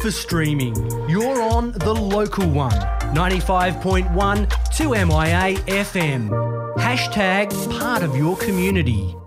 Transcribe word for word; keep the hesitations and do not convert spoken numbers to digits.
for streaming. You're on the local one, ninety-five point one two M I A F M. Hashtag part of your community.